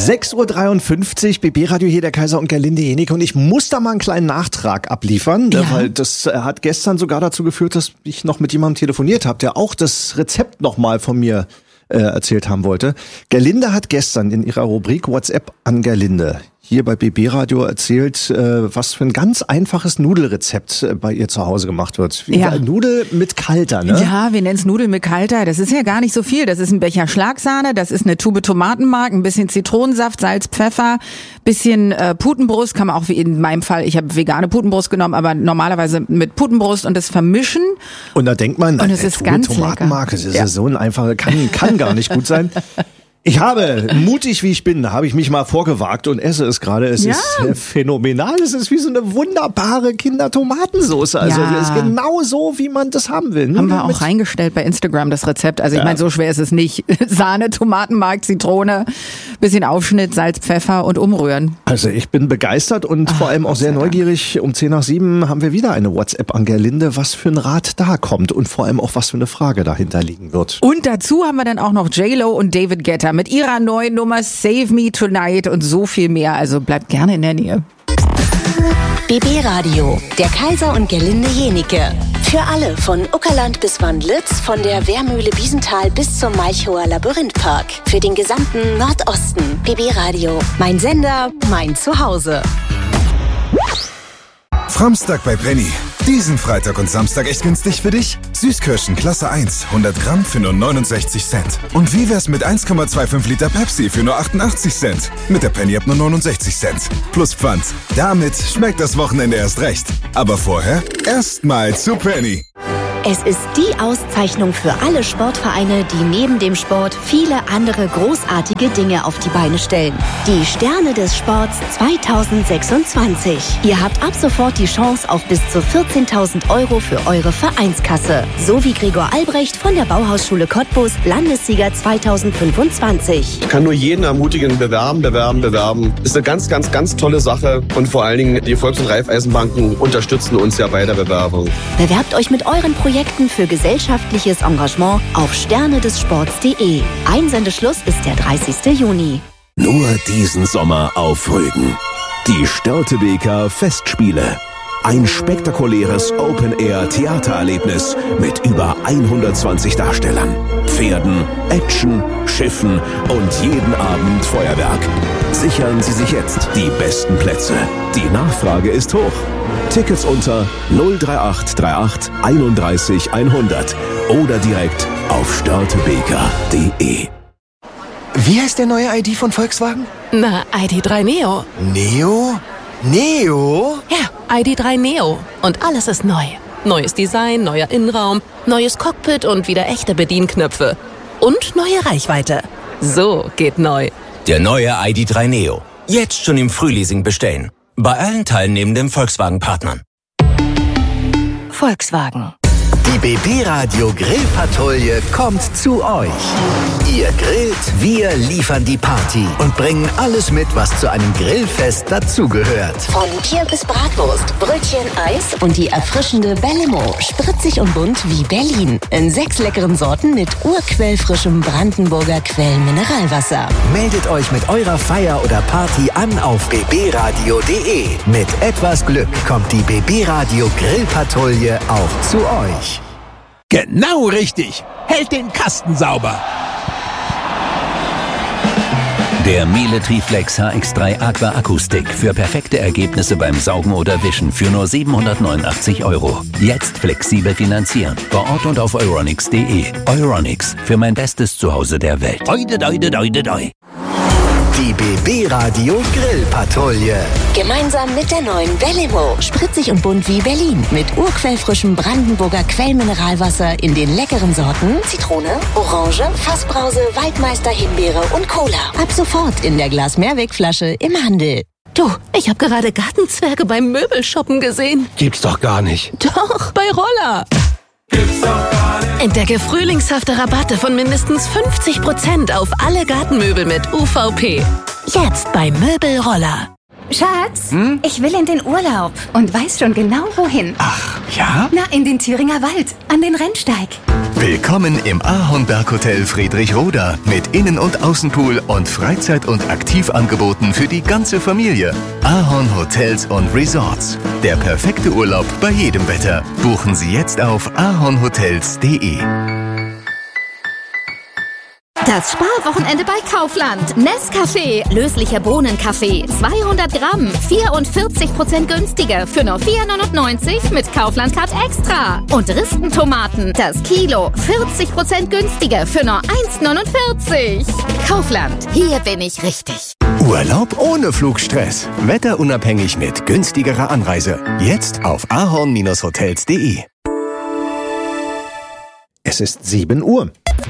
6:53 Uhr, BB-Radio hier, der Kaiser und Gerlinde Jenick. Und ich muss da mal einen kleinen Nachtrag abliefern, weil das hat gestern sogar dazu geführt, dass ich noch mit jemandem telefoniert habe, der auch das Rezept nochmal von mir erzählt haben wollte. Gerlinde hat gestern in ihrer Rubrik WhatsApp an Gerlinde hier bei BB Radio erzählt, was für ein ganz einfaches Nudelrezept bei ihr zu Hause gemacht wird. Ja. Nudel mit Kalter, ne? Ja, wir nennen es Nudeln mit Kalter. Das ist ja gar nicht so viel. Das ist ein Becher Schlagsahne, das ist eine Tube Tomatenmark, ein bisschen Zitronensaft, Salz, Pfeffer, bisschen Putenbrust, kann man auch wie in meinem Fall, ich habe vegane Putenbrust genommen, aber normalerweise mit Putenbrust und das vermischen. Und da denkt man, und es ist Tube ganz Tomatenmark, lecker. das ist ja so ein einfacher, kann gar nicht gut sein. Ich habe, mutig wie ich bin, habe ich mich mal vorgewagt und esse es gerade. Es ist phänomenal. Es ist wie so eine wunderbare Kindertomatensoße. Also es ist genau so, wie man das haben will. Haben wir auch reingestellt bei Instagram, das Rezept. Also ich meine, so schwer ist es nicht. Sahne, Tomatenmark, Zitrone, bisschen Aufschnitt, Salz, Pfeffer und umrühren. Also ich bin begeistert und vor allem auch sehr neugierig. Um 6:50 haben wir wieder eine WhatsApp an Gerlinde, was für ein Rat da kommt und vor allem auch, was für eine Frage dahinter liegen wird. Und dazu haben wir dann auch noch J-Lo und David Guetta mit ihrer neuen Nummer Save Me Tonight und so viel mehr. Also bleibt gerne in der Nähe. BB Radio, der Kaiser und Gerlinde Jenicke. Für alle von Uckerland bis Wandlitz, von der Wehrmühle Biesenthal bis zum Malchower Labyrinthpark. Für den gesamten Nordosten. BB Radio, mein Sender, mein Zuhause. Framstag bei Penny. Diesen Freitag und Samstag echt günstig für dich? Süßkirschen Klasse 1, 100 Gramm für nur 69 Cent. Und wie wär's mit 1,25 Liter Pepsi für nur 88 Cent? Mit der Penny ab nur 69 Cent. Plus Pfand. Damit schmeckt das Wochenende erst recht. Aber vorher erstmal zu Penny. Es ist die Auszeichnung für alle Sportvereine, die neben dem Sport viele andere großartige Dinge auf die Beine stellen. Die Sterne des Sports 2026. Ihr habt ab sofort die Chance auf bis zu 14.000 Euro für eure Vereinskasse. So wie Gregor Albrecht von der Bauhausschule Cottbus, Landessieger 2025. Ich kann nur jeden ermutigen, bewerben. Ist eine ganz, ganz, ganz tolle Sache. Und vor allen Dingen, die Volks- und Raiffeisenbanken unterstützen uns ja bei der Bewerbung. Bewerbt euch mit euren Projekten für gesellschaftliches Engagement auf sternedessports.de. Einsendeschluss ist der 30. Juni. Nur diesen Sommer auf Rügen. Die Störtebeker Festspiele. Ein spektakuläres Open-Air-Theatererlebnis mit über 120 Darstellern, Pferden, Action, Schiffen und jeden Abend Feuerwerk. Sichern Sie sich jetzt die besten Plätze. Die Nachfrage ist hoch. Tickets unter 03838 31 100 oder direkt auf störtebeker.de. Wie heißt der neue ID von Volkswagen? Na, ID.3 Neo. Neo? Neo? Ja, ID.3 Neo. Und alles ist neu. Neues Design, neuer Innenraum, neues Cockpit und wieder echte Bedienknöpfe. Und neue Reichweite. So geht neu. Der neue ID.3 Neo. Jetzt schon im Frühleasing bestellen. Bei allen teilnehmenden Volkswagen-Partnern. Volkswagen. Die BB Radio Grillpatrouille kommt zu euch. Ihr grillt, wir liefern die Party und bringen alles mit, was zu einem Grillfest dazugehört. Von Bier bis Bratwurst, Brötchen, Eis und die erfrischende Bellimo. Spritzig und bunt wie Berlin. In 6 leckeren Sorten mit urquellfrischem Brandenburger Quellmineralwasser. Meldet euch mit eurer Feier oder Party an auf bbradio.de. Mit etwas Glück kommt die BB Radio Grillpatrouille auch zu euch. Genau richtig. Hält den Kasten sauber. Der Miele Triflex HX3 Aqua Akkustick für perfekte Ergebnisse beim Saugen oder Wischen für nur 789 €. Jetzt flexibel finanzieren. Vor Ort und auf euronics.de. Euronics, für mein bestes Zuhause der Welt. Oide, doide, doide, doi. Die BB Radio Grillpatrouille. Gemeinsam mit der neuen Bellimo. Spritzig und bunt wie Berlin. Mit urquellfrischem Brandenburger Quellmineralwasser in den leckeren Sorten Zitrone, Orange, Fassbrause, Waldmeister, Himbeere und Cola. Ab sofort in der Glas-Mehrwegflasche im Handel. Du, ich habe gerade Gartenzwerge beim Möbelshoppen gesehen. Gibt's doch gar nicht. Doch, bei Roller. Entdecke frühlingshafte Rabatte von mindestens 50% auf alle Gartenmöbel mit UVP. Jetzt bei Möbelroller. Schatz, ich will in den Urlaub und weiß schon genau wohin. Ach, ja? Na, in den Thüringer Wald, an den Rennsteig. Willkommen im Ahornberg Hotel Friedrichroda mit Innen- und Außenpool und Freizeit- und Aktivangeboten für die ganze Familie. Ahorn Hotels und Resorts. Der perfekte Urlaub bei jedem Wetter. Buchen Sie jetzt auf ahornhotels.de. Das Sparwochenende bei Kaufland. Nescafé, löslicher Bohnenkaffee, 200 Gramm, 44% günstiger für nur 4,99 mit Kaufland Card Extra. Und Ristentomaten, das Kilo, 40% günstiger für nur 1,49. Kaufland, hier bin ich richtig. Urlaub ohne Flugstress. Wetterunabhängig mit günstigerer Anreise. Jetzt auf ahorn-hotels.de. Es ist 7 Uhr.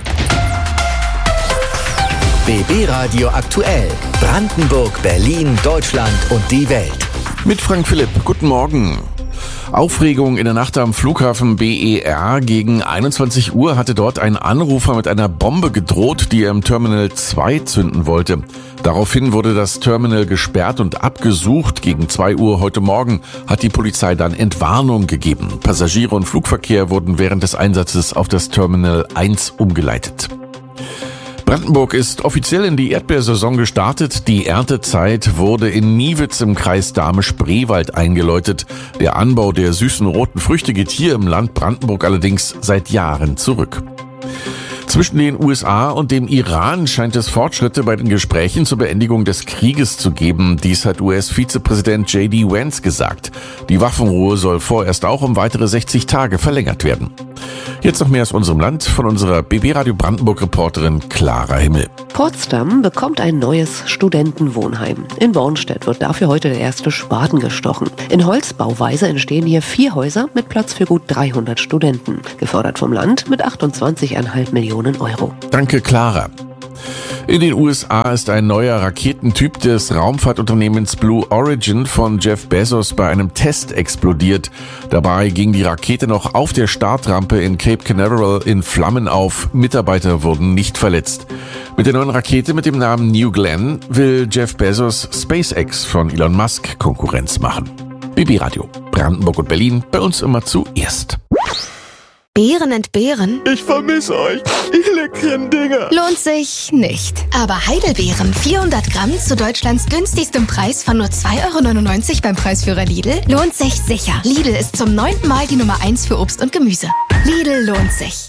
BB Radio aktuell. Brandenburg, Berlin, Deutschland und die Welt. Mit Frank Philipp. Guten Morgen. Aufregung in der Nacht am Flughafen BER. Gegen 21 Uhr hatte dort ein Anrufer mit einer Bombe gedroht, die er im Terminal 2 zünden wollte. Daraufhin wurde das Terminal gesperrt und abgesucht. Gegen 2 Uhr heute Morgen hat die Polizei dann Entwarnung gegeben. Passagiere und Flugverkehr wurden während des Einsatzes auf das Terminal 1 umgeleitet. Brandenburg ist offiziell in die Erdbeersaison gestartet. Die Erntezeit wurde in Niewitz im Kreis Dahme-Spreewald eingeläutet. Der Anbau der süßen roten Früchte geht hier im Land Brandenburg allerdings seit Jahren zurück. Zwischen den USA und dem Iran scheint es Fortschritte bei den Gesprächen zur Beendigung des Krieges zu geben. Dies hat US-Vizepräsident J.D. Vance gesagt. Die Waffenruhe soll vorerst auch um weitere 60 Tage verlängert werden. Jetzt noch mehr aus unserem Land von unserer BB Radio Brandenburg-Reporterin Clara Himmel. Potsdam bekommt ein neues Studentenwohnheim. In Bornstedt wird dafür heute der erste Spaten gestochen. In Holzbauweise entstehen hier 4 Häuser mit Platz für gut 300 Studenten. Gefördert vom Land mit 28,5 Millionen Euro. Danke, Clara. In den USA ist ein neuer Raketentyp des Raumfahrtunternehmens Blue Origin von Jeff Bezos bei einem Test explodiert. Dabei ging die Rakete noch auf der Startrampe in Cape Canaveral in Flammen auf. Mitarbeiter wurden nicht verletzt. Mit der neuen Rakete mit dem Namen New Glenn will Jeff Bezos SpaceX von Elon Musk Konkurrenz machen. BB Radio, Brandenburg und Berlin, bei uns immer zuerst. Beeren entbehren? Ich vermisse euch, die leckeren Dinger. Lohnt sich nicht. Aber Heidelbeeren, 400 Gramm zu Deutschlands günstigstem Preis von nur 2,99 € beim Preisführer Lidl, lohnt sich sicher. Lidl ist zum 9. Mal die Nummer 1 für Obst und Gemüse. Lidl lohnt sich.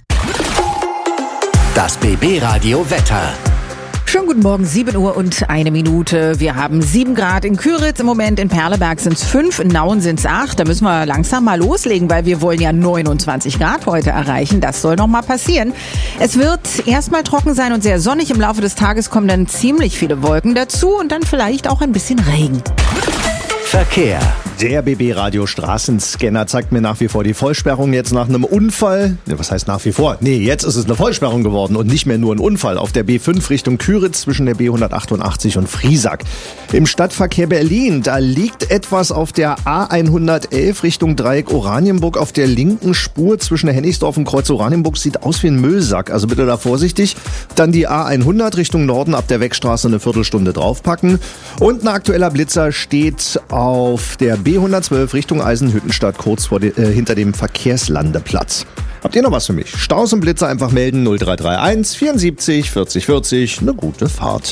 Das BB Radio Wetter. Schönen guten Morgen, 7 Uhr und 1 Minute. Wir haben 7 Grad in Küritz im Moment, in Perleberg sind es 5, in Nauen sind es 8. Da müssen wir langsam mal loslegen, weil wir wollen ja 29 Grad heute erreichen. Das soll noch mal passieren. Es wird erstmal trocken sein und sehr sonnig. Im Laufe des Tages kommen dann ziemlich viele Wolken dazu und dann vielleicht auch ein bisschen Regen. Verkehr. Der BB-Radio Straßenscanner zeigt mir nach wie vor die Vollsperrung jetzt nach einem Unfall. Was heißt nach wie vor? Nee, jetzt ist es eine Vollsperrung geworden und nicht mehr nur ein Unfall. Auf der B5 Richtung Küritz zwischen der B188 und Friesack. Im Stadtverkehr Berlin, da liegt etwas auf der A111 Richtung Dreieck Oranienburg auf der linken Spur zwischen der Hennigsdorf und Kreuz Oranienburg. Sieht aus wie ein Müllsack, also bitte da vorsichtig. Dann die A100 Richtung Norden ab der Wegstraße eine Viertelstunde draufpacken. Und ein aktueller Blitzer steht auf der B112 Richtung Eisenhüttenstadt kurz hinter dem Verkehrslandeplatz. Habt ihr noch was für mich? Staus und Blitzer einfach melden 0331 74 40 40. Eine gute Fahrt.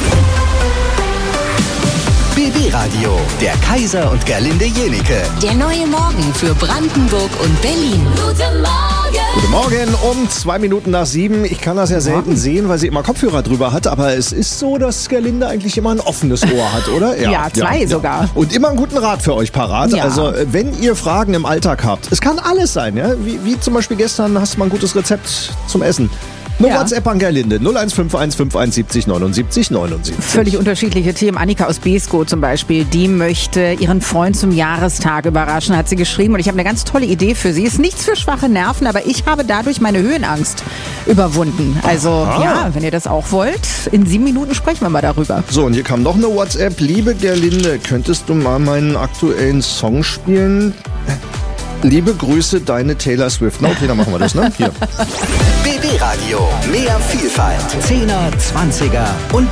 BB Radio, der Kaiser und Gerlinde Jenike. Der neue Morgen für Brandenburg und Berlin. Guten Morgen! Guten Morgen, um 2 Minuten nach 7. Ich kann das ja selten sehen, weil sie immer Kopfhörer drüber hat, aber es ist so, dass Gerlinde eigentlich immer ein offenes Ohr hat, oder? Ja, 2 sogar. Und immer einen guten Rat für euch parat. Ja. Also, wenn ihr Fragen im Alltag habt, es kann alles sein, ja? Wie zum Beispiel gestern, hast du mal ein gutes Rezept zum Essen. Nur WhatsApp an Gerlinde 0151 571 79 79. Völlig unterschiedliche Themen. Annika aus Beeskow zum Beispiel, die möchte ihren Freund zum Jahrestag überraschen, hat sie geschrieben. Und ich habe eine ganz tolle Idee für sie. Ist nichts für schwache Nerven, aber ich habe dadurch meine Höhenangst überwunden. Also ja, wenn ihr das auch wollt, in 7 Minuten sprechen wir mal darüber. So, und hier kam noch eine WhatsApp. Liebe Gerlinde, könntest du mal meinen aktuellen Song spielen? Liebe Grüße, deine Taylor Swift. Na okay, dann machen wir das, ne? Hier. BB Radio, mehr Vielfalt. 10er, 20er und